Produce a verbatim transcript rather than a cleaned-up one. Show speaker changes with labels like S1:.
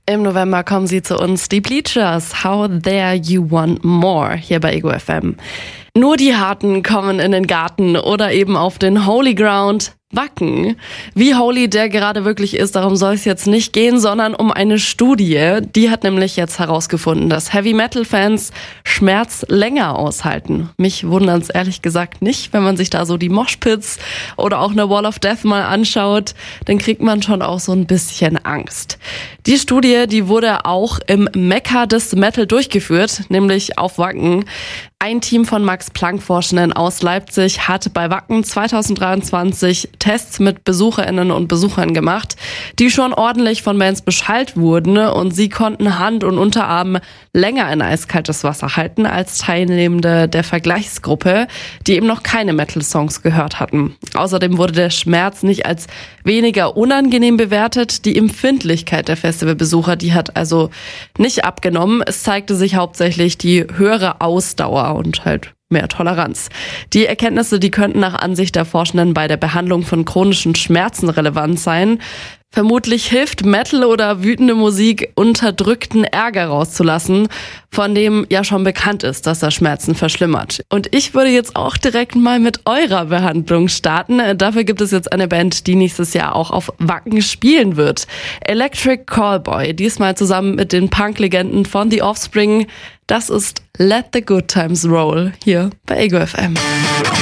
S1: Im November kommen sie zu uns, die Bleachers, How Dare You Want More, hier bei Ego F M. Nur die Harten kommen in den Garten oder eben auf den Holy Ground. Wacken. Wie holy der gerade wirklich ist, darum soll es jetzt nicht gehen, sondern um eine Studie. Die hat nämlich jetzt herausgefunden, dass Heavy-Metal-Fans Schmerz länger aushalten. Mich wundert es ehrlich gesagt nicht, wenn man sich da so die Moshpits oder auch eine Wall of Death mal anschaut, dann kriegt man schon auch so ein bisschen Angst. Die Studie, die wurde auch im Mekka des Metal durchgeführt, nämlich auf Wacken. Ein Team von Max-Planck-Forschenden aus Leipzig hat bei Wacken zwanzig dreiundzwanzig Tests mit BesucherInnen und Besuchern gemacht, die schon ordentlich von Bands beschallt wurden, und sie konnten Hand und Unterarm länger in eiskaltes Wasser halten als Teilnehmende der Vergleichsgruppe, die eben noch keine Metal-Songs gehört hatten. Außerdem wurde der Schmerz nicht als weniger unangenehm bewertet. Die Empfindlichkeit der Festivalbesucher, die hat also nicht abgenommen. Es zeigte sich hauptsächlich die höhere Ausdauer und halt mehr Toleranz. Die Erkenntnisse, die könnten nach Ansicht der Forschenden bei der Behandlung von chronischen Schmerzen relevant sein. Vermutlich hilft Metal oder wütende Musik, unterdrückten Ärger rauszulassen, von dem ja schon bekannt ist, dass er Schmerzen verschlimmert. Und ich würde jetzt auch direkt mal mit eurer Behandlung starten. Dafür gibt es jetzt eine Band, die nächstes Jahr auch auf Wacken spielen wird. Electric Callboy, diesmal zusammen mit den Punk-Legenden von The Offspring. Das ist Let the Good Times Roll hier bei Ego F M.